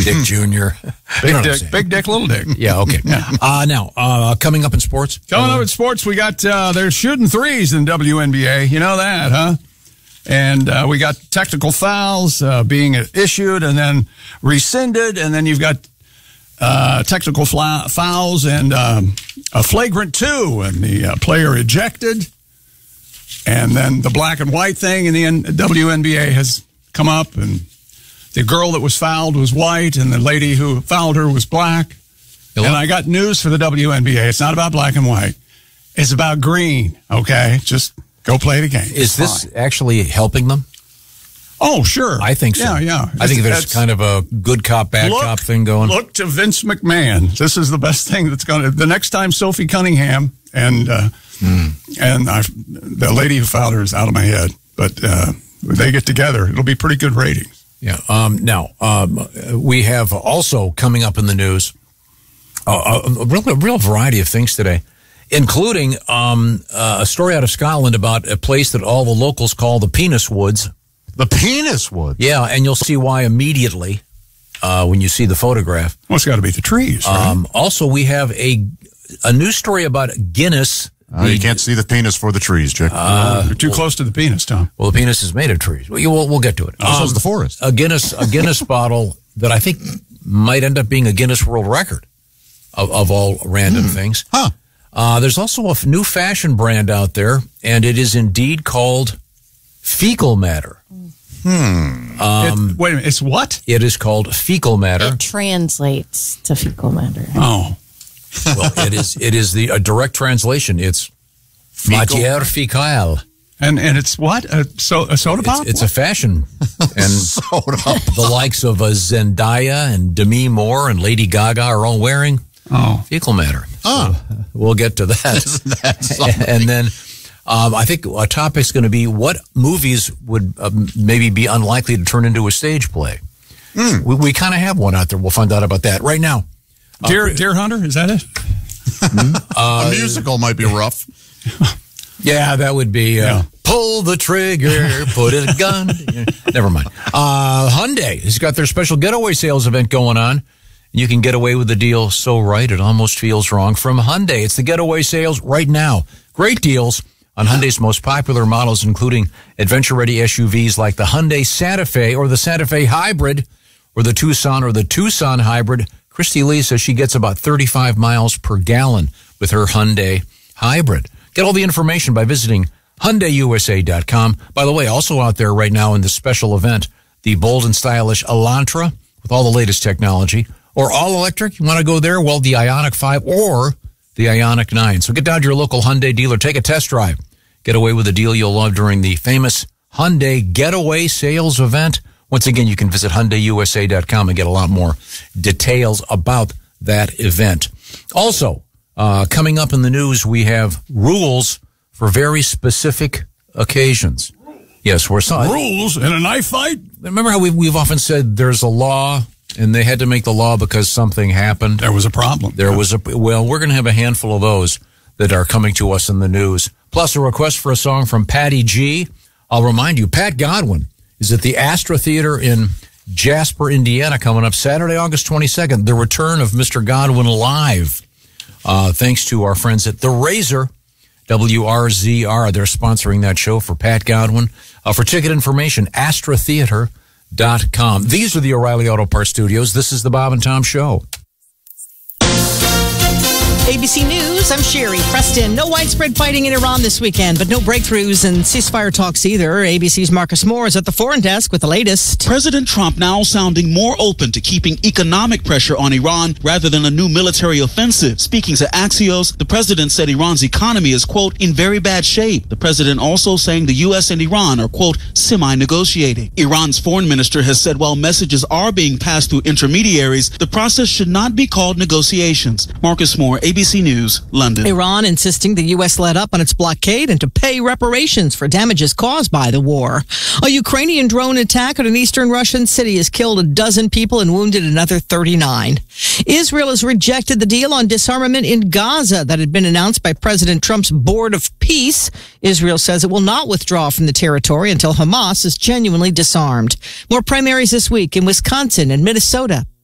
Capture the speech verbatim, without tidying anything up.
Dick Junior Big Dick, Big Dick, Little Dick. Yeah, okay. Yeah. Uh, now, uh, coming up in sports. Coming up in sports, we got, uh, they're shooting threes in W N B A. You know that, huh? And uh, we got technical fouls uh, being issued and then rescinded, and then you've got uh, technical fla- fouls and um, a flagrant two, and the uh, player ejected. And then the black and white thing in the N- W N B A has come up, and the girl that was fouled was white, and the lady who fouled her was black. Hello? And I got news for the W N B A. It's not about black and white. It's about green, okay? Just go play the game. Is this fine. Actually helping them? Oh, sure. I think so. Yeah, yeah. I think there's kind of a good cop, bad look, cop thing going. Look to Vince McMahon. This is the best thing that's going to... The next time Sophie Cunningham and uh, mm. and I, the lady who fouled her is out of my head, but uh, they get together, it'll be pretty good ratings. Yeah. Um, now, um, we have also coming up in the news uh, a, a, real, a real variety of things today, including um, uh, a story out of Scotland about a place that all the locals call the Penis Woods. The Penis Woods? Yeah, and you'll see why immediately uh, when you see the photograph. Well, it's got to be the trees, right? Um, also, we have a a news story about Guinness. Uh, the, you can't see the penis for the trees, Jake. Uh, You're too well, close to the penis, Tom. Well, the penis is made of trees. We'll, we'll, we'll get to it. Um, so is the forest. A Guinness, a Guinness bottle that I think might end up being a Guinness World Record of, of all random hmm. things. Huh. Uh, there's also a new fashion brand out there, and it is indeed called Fecal Matter. Hmm. Um, it, wait a minute. It's what? It is called Fecal Matter. It translates to fecal matter. Oh. Well, it is It is the a direct translation. It's Fecal. Matière Fécale. And and it's what? A, so, a soda pop? It's, it's a fashion. And soda pop. The likes of uh, Zendaya and Demi Moore and Lady Gaga are all wearing oh. fecal matter. Oh. So we'll get to that. Isn't that something? And then um, I think a topic's going to be what movies would uh, maybe be unlikely to turn into a stage play. Mm. We, we kind of have one out there. We'll find out about that right now. Deer, uh, Deer Hunter, is that it? uh, a musical might be rough. Yeah, that would be uh, yeah. Pull the trigger, put in a gun. Never mind. Uh, Hyundai has got their special getaway sales event going on. You can get away with the deal so right it almost feels wrong. From Hyundai, it's the getaway sales right now. Great deals on Hyundai's most popular models, including adventure-ready S U Vs like the Hyundai Santa Fe or the Santa Fe Hybrid or the Tucson or the Tucson Hybrid. Christy Lee says she gets about thirty-five miles per gallon with her Hyundai Hybrid. Get all the information by visiting Hyundai U S A dot com. By the way, also out there right now in this special event, the bold and stylish Elantra with all the latest technology. Or all-electric, you want to go there? Well, the Ioniq five or the Ioniq nine. So get down to your local Hyundai dealer, take a test drive. Get away with a deal you'll love during the famous Hyundai Getaway Sales event. Once again, you can visit Hyundai U S A dot com and get a lot more details about that event. Also, uh, coming up in the news, we have rules for very specific occasions. Yes, we're sorry. Rules in a knife fight? Remember how we've, we've often said there's a law, and they had to make the law because something happened? There was a problem. There was a, well, we're going to have a handful of those that are coming to us in the news. Plus a request for a song from Patty G. I'll remind you, Pat Godwin is at the Astra Theater in Jasper, Indiana, coming up Saturday, August twenty-second. The return of Mister Godwin live. Uh, thanks to our friends at The Razor, W R Z R. They're sponsoring that show for Pat Godwin. Uh, for ticket information, astra theater dot com. These are the O'Reilly Auto Parts Studios. This is the Bob and Tom Show. A B C News, I'm Sherry Preston. No widespread fighting in Iran this weekend, but no breakthroughs in ceasefire talks either. A B C's Marcus Moore is at the foreign desk with the latest. President Trump now sounding more open to keeping economic pressure on Iran rather than a new military offensive. Speaking to Axios, the president said Iran's economy is, quote, in very bad shape. The president also saying the U S and Iran are, quote, semi-negotiating. Iran's foreign minister has said while messages are being passed through intermediaries, the process should not be called negotiations. Marcus Moore, A B C News, London. Iran insisting the U S let up on its blockade and to pay reparations for damages caused by the war. A Ukrainian drone attack at an eastern Russian city has killed a dozen people and wounded another thirty-nine. Israel has rejected the deal on disarmament in Gaza that had been announced by President Trump's Board of Peace. Israel says it will not withdraw from the territory until Hamas is genuinely disarmed. More primaries this week in Wisconsin and Minnesota.